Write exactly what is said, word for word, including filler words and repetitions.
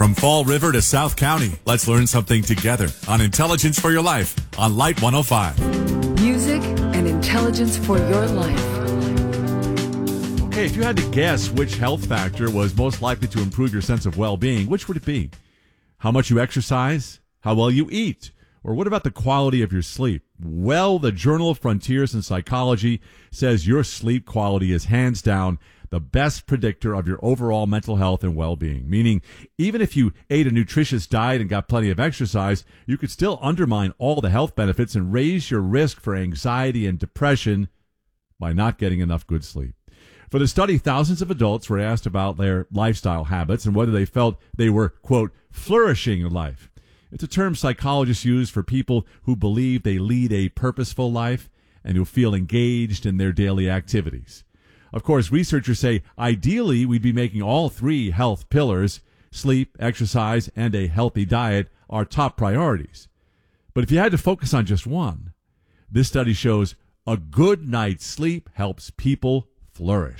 From Fall River to South County, let's learn something together on Intelligence for Your Life on Light one oh five. Music and intelligence for your life. Okay, if you had to guess which health factor was most likely to improve your sense of well-being, which would it be? How much you exercise? How well you eat? Or what about the quality of your sleep? Well, the Journal of Frontiers in Psychology says your sleep quality is hands down the best predictor of your overall mental health and well-being, meaning even if you ate a nutritious diet and got plenty of exercise, you could still undermine all the health benefits and raise your risk for anxiety and depression by not getting enough good sleep. For the study, thousands of adults were asked about their lifestyle habits and whether they felt they were, quote, flourishing in life. It's a term psychologists use for people who believe they lead a purposeful life and who feel engaged in their daily activities. Of course, researchers say ideally we'd be making all three health pillars, sleep, exercise, and a healthy diet, our top priorities. But if you had to focus on just one, this study shows a good night's sleep helps people flourish.